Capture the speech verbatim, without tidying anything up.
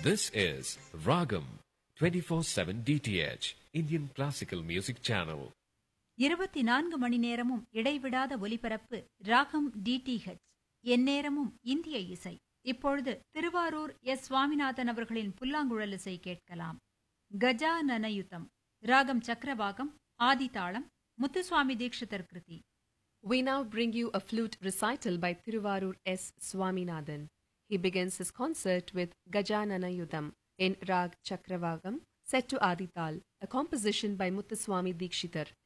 This is Ragam twenty-four seven D T H, Indian Classical Music Channel. இருபத்தி நான்கு மணி நேரமும் இடைவிடாத ஒலிபரப்பு ராகம் டிடிஹெச். எந்நேரமும் இந்திய இசை. இப்பொழுது திருவாரூர் எஸ் சுவாமிநாதன் அவர்களின் புல்லாங்குழல் இசை கேட்கலாம். கஜானனயுதம் ராகம் சக்கரவாகம், ஆதிதாளம், முத்துசுவாமி தீக்ஷிதர் கிருதி. We now bring you a flute recital by Thiruvarur S. Swaminathan. He begins his concert with Gajanana Yudam in Rag Chakravagam, set to Adital, a composition by Muthuswami Dikshitar.